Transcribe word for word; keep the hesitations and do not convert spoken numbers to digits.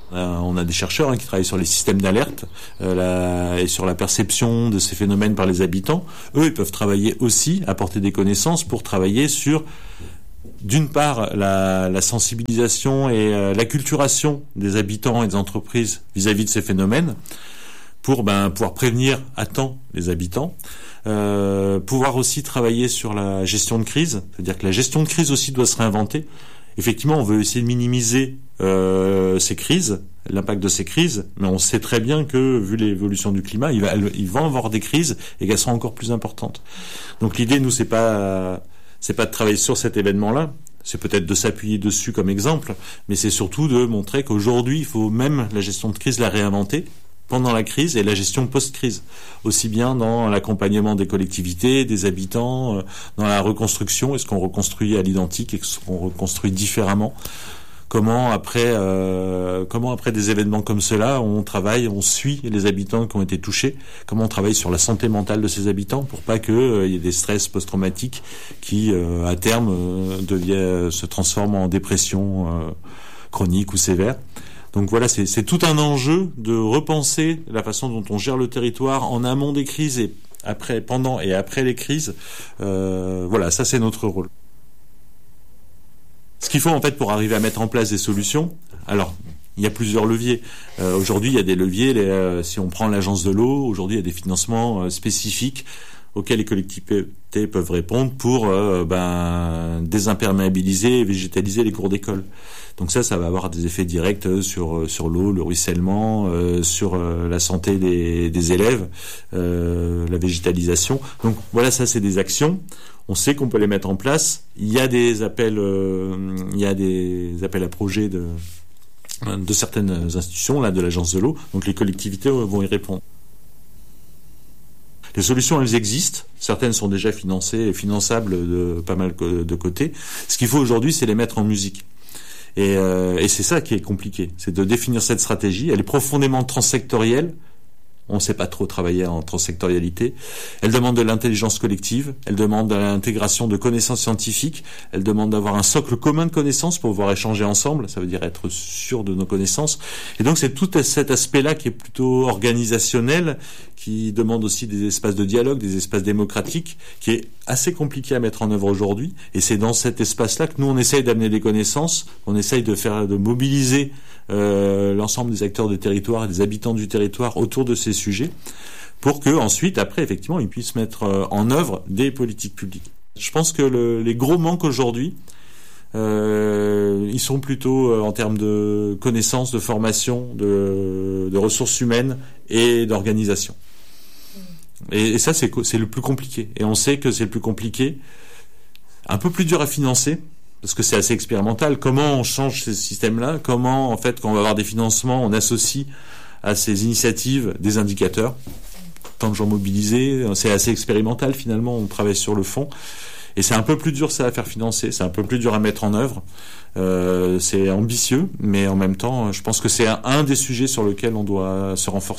Euh, on a des chercheurs hein, qui travaillent sur les systèmes d'alerte euh, la, et sur la perception de ces phénomènes par les habitants. Eux, ils peuvent travailler aussi, apporter des connaissances pour travailler sur, d'une part, la, la sensibilisation et euh, l'acculturation des habitants et des entreprises vis-à-vis de ces phénomènes, pour ben, pouvoir prévenir à temps les habitants. Euh, pouvoir aussi travailler sur la gestion de crise, c'est-à-dire que la gestion de crise aussi doit se réinventer. Effectivement, on veut essayer de minimiser euh, ces crises, l'impact de ces crises, mais on sait très bien que, vu l'évolution du climat, il va, il va y avoir des crises et qu'elles seront encore plus importantes. Donc l'idée, nous, c'est pas, c'est pas de travailler sur cet événement-là, c'est peut-être de s'appuyer dessus comme exemple, mais c'est surtout de montrer qu'aujourd'hui, il faut même la gestion de crise la réinventer pendant la crise et la gestion post-crise, aussi bien dans l'accompagnement des collectivités, des habitants, euh, dans la reconstruction, est-ce qu'on reconstruit à l'identique, est-ce qu'on reconstruit différemment, comment après euh, comment après des événements comme cela, on travaille, on suit les habitants qui ont été touchés, comment on travaille sur la santé mentale de ces habitants pour pas que euh, y ait des stress post-traumatiques qui euh, à terme euh, deviennent, se transforment en dépression euh, chronique ou sévère. Donc voilà, c'est, c'est tout un enjeu de repenser la façon dont on gère le territoire en amont des crises et après, pendant et après les crises. Euh, voilà, ça c'est notre rôle. Ce qu'il faut en fait pour arriver à mettre en place des solutions, alors il y a plusieurs leviers. Euh, aujourd'hui, il y a des leviers. Les, euh, si on prend l'agence de l'eau, aujourd'hui il y a des financements euh, spécifiques auxquels les collectivités peuvent répondre pour euh, ben, désimperméabiliser et végétaliser les cours d'école. Donc ça, ça va avoir des effets directs sur sur l'eau, le ruissellement, euh, sur euh, la santé des, des élèves, euh, la végétalisation. Donc voilà, ça c'est des actions. On sait qu'on peut les mettre en place. Il y a des appels, euh, il y a des appels à projets de de certaines institutions, là, de l'agence de l'eau. Donc les collectivités vont y répondre. Les solutions, elles existent. Certaines sont déjà financées et finançables de pas mal de côtés. Ce qu'il faut aujourd'hui, c'est les mettre en musique. Et, euh, et c'est ça qui est compliqué, c'est de définir cette stratégie. Elle est profondément transsectorielle. On ne sait pas trop travailler en transsectorialité. Elle demande de l'intelligence collective. Elle demande de l'intégration de connaissances scientifiques. Elle demande d'avoir un socle commun de connaissances pour pouvoir échanger ensemble. Ça veut dire être sûr de nos connaissances. Et donc c'est tout cet aspect-là qui est plutôt organisationnel, qui demande aussi des espaces de dialogue, des espaces démocratiques, qui est assez compliqué à mettre en œuvre aujourd'hui. Et c'est dans cet espace-là que nous on essaye d'amener des connaissances, on essaye de faire, de mobiliser euh, l'ensemble des acteurs du territoire et des habitants du territoire autour de ces sujets, pour que ensuite, après, effectivement, ils puissent mettre euh, en œuvre des politiques publiques. Je pense que le, les gros manques aujourd'hui, euh, ils sont plutôt euh, en termes de connaissances, de formation, de, de ressources humaines et d'organisation. Et, et ça, c'est, c'est le plus compliqué. Et on sait que c'est le plus compliqué, un peu plus dur à financer, parce que c'est assez expérimental. Comment on change ces systèmes-là? Comment, en fait, quand on va avoir des financements, on associe à ces initiatives des indicateurs? Tant de gens mobilisés, c'est assez expérimental finalement, on travaille sur le fond. Et c'est un peu plus dur ça à faire financer, c'est un peu plus dur à mettre en œuvre. Euh, c'est ambitieux, mais en même temps, je pense que c'est un, un des sujets sur lesquels on doit se renforcer.